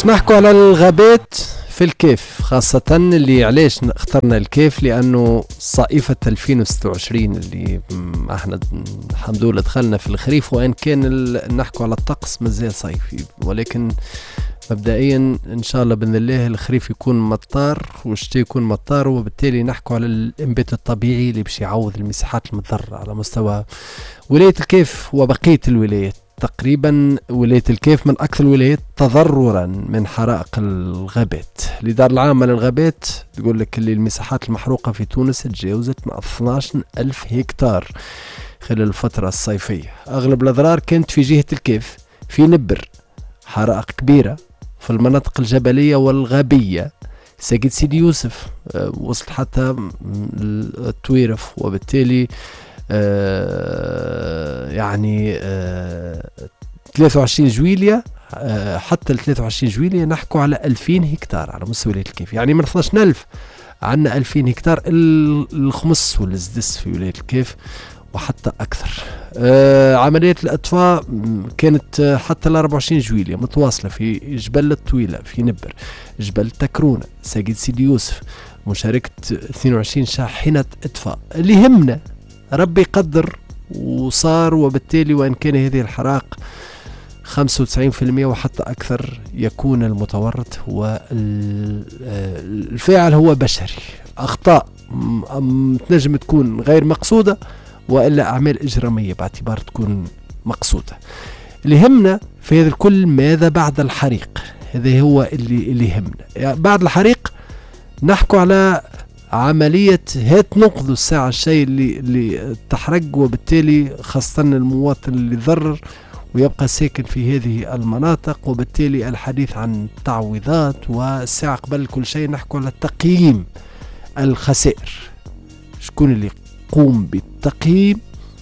باش نحكوا على الغابات في الكيف، خاصة اللي علاش اخترنا الكيف لأنه صائفة 2026 اللي احنا الحمد لله دخلنا في الخريف، وإن كان نحكوا على الطقس مازال صيفي، ولكن مبدئيا إن شاء الله بإذن الله الخريف يكون مطار والشتاء يكون مطار، وبالتالي نحكوا على الإنبات الطبيعي اللي باش يعوض المساحات المتضررة على مستوى ولاية الكيف وبقية الولايات. تقريبا ولاية الكيف من أكثر الولايات تضررا من حرائق الغابات. الإدارة العامة للغابات تقول لك اللي المساحات المحروقة في تونس تجاوزت 12,000 هكتار خلال الفترة الصيفية. أغلب الأضرار كانت في جهة الكيف، في نبر حرائق كبيرة في المناطق الجبلية والغابية، ساقية سيدي يوسف وصلت حتى التويرف، وبالتالي 23 جويلية حتى 23 جويلية نحكوا على 2000 هكتار على مستوى ولاية الكيف، يعني من 12,000 عندنا 2000 هكتار، الخمس والزدس في ولاية الكيف وحتى أكثر. عملية الأطفاء كانت حتى 24 جويلية متواصلة في جبل الطويلة، في نبر، جبل تكرونة، ساقية سيدي يوسف، مشاركة 22 شاحنة إطفاء. اللي يهمنا ربي يقدر وصار، وبالتالي وإن كان هذه الحرائق 95% وحتى أكثر يكون المتورط والفاعل هو بشري. أخطاء تنجم تكون غير مقصودة وإلا أعمال إجرامية باعتبار تكون مقصودة. اللي يهمنا في هذا الكل ماذا بعد الحريق، هذا هو اللي يهمنا. يعني بعد الحريق نحكوا على عملية هات نقض الساعة الشيء اللي تحرق، وبالتالي خاصة المواطن اللي ضرر ويبقى ساكن في هذه المناطق، وبالتالي الحديث عن تعويضات والساعة قبل كل شيء نحكوا على تقييم الخسائر. شكون اللي يقوم بالتقييم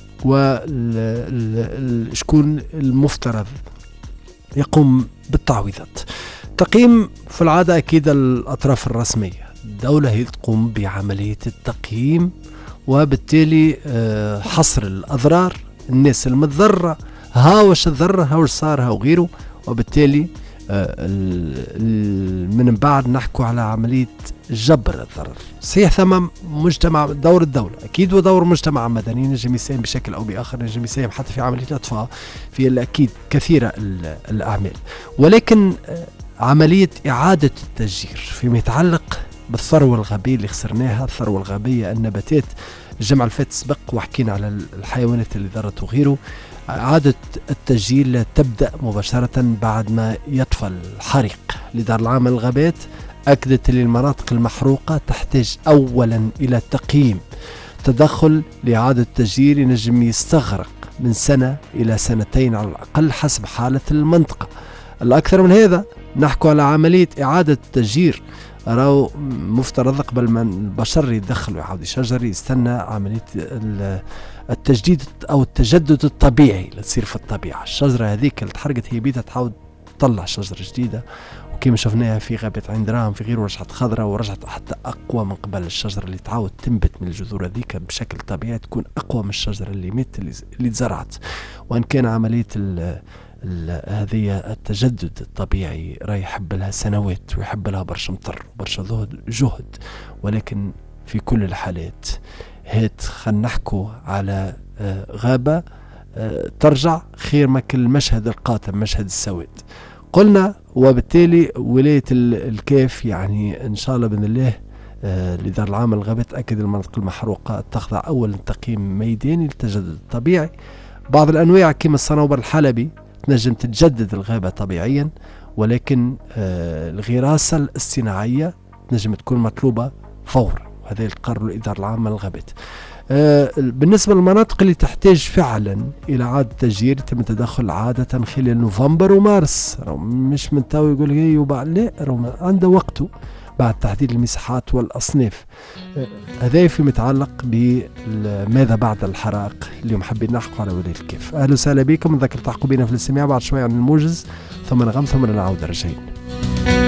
وشكون المفترض يقوم بالتعويضات؟ تقييم في العادة أكيد الأطراف الرسمية، الدولة هي تقوم بعملية التقييم، وبالتالي حصر الأضرار، الناس المتضررة، هاوش الضرر، هاوش صار، هاو غيره، وبالتالي من بعد نحكوا على عملية جبر الضرر. صحيح ثم مجتمع، دور الدولة أكيد ودور مجتمع مدني نجم يساهم بشكل أو بآخر، نجم يساهم حتى في عملية الإطفاء، في الأكيد كثيرة الأعمال، ولكن عملية إعادة التشجير فيما يتعلق بالثروة الغابية اللي خسرناها، الثروة الغابية النباتات. الجمعة الفات سبق وحكينا على الحيوانات اللي ضرت وغيره. إعادة التسجيل تبدأ مباشرة بعد ما يطفى الحريق. الإدارة العامة للغابات أكدت أن المناطق المحروقة تحتاج أولا إلى تقييم. تدخل لإعادة التسجيل ينجم يستغرق من سنة إلى سنتين على الأقل حسب حالة المنطقة. الأكثر من هذا نحكوا على عملية إعادة التسجير، راهو مفترض قبل ما البشر يدخل ويعاود يشجر يستنى عملية التجديد أو التجدد الطبيعي اللي تصير في الطبيعة. الشجرة هذيك اللي تحرقت هي بيتها تعاود تطلع شجرة جديدة، وكما شفناها في غابة عين دراهم في غيره رجعت خضراء ورجعت حتى أقوى من قبل. الشجرة اللي تعاود تنبت من الجذور هذيك بشكل طبيعي تكون أقوى من الشجرة اللي مات اللي تزرعت. وإن كان عملية هذه التجدد الطبيعي راه يحب لها سنوات ويحب لها برشا مطر وبرشا جهد، ولكن في كل الحالات هات خلينا نحكوا على غابة ترجع خير ما كل المشهد القاتم، مشهد السواد قلنا. وبالتالي ولاية الكيف يعني إن شاء الله بإذن الله الإدارة العامة للغابات تأكد المناطق المحروقة تخضع أولا تقييم ميداني للتجدد الطبيعي. بعض الأنواع كما الصنوبر الحلبي تنجم تتجدد الغابة طبيعيا، ولكن الغراسة الاصطناعية تنجم تكون مطلوبة فورا، وهذا يقرر الإدارة العامة للغابات. بالنسبة للمناطق اللي تحتاج فعلا إلى إعادة تسجير يتم التدخل عادة خلال نوفمبر ومارس، مش من تو يقول لي وبعد، لا عنده وقته بعد تحديد المساحات والأصناف. هذا فيما يتعلق بماذا بعد الحرائق. اليوم حابين نحكوا على ولاية الكيف. أهلا وسهلا بكم، نذكر تحقوا بنا في الاستماع بعد شوية عن الموجز، ثم نغم ثم نعود رجعين.